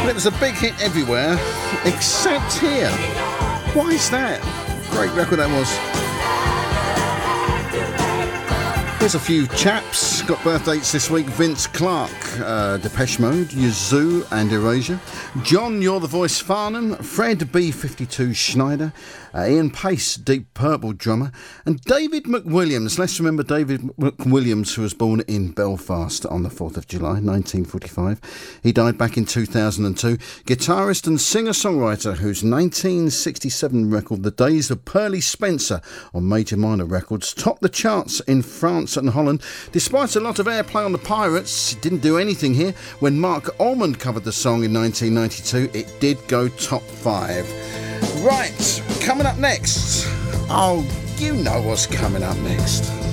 It was a big hit everywhere, except here. Why is that? Great record that was. Here's a few chaps. Got birthdays this week. Vince Clarke, Depeche Mode, Yazoo and Erasure. John, You're the Voice Farnham. Fred B52 Schneider. Ian Pace, Deep Purple drummer. And David McWilliams. Let's remember David McWilliams, who was born in Belfast on the 4th of July 1945. He died back in 2002. Guitarist and singer-songwriter whose 1967 record, The Days of Pearly Spencer, on Major Minor Records, topped the charts in France and Holland. Despite a lot of airplay on the Pirates, it didn't do anything here. When Mark Almond covered the song in 1992, it did go top 5. Right, coming up next. Oh, you know what's coming up next.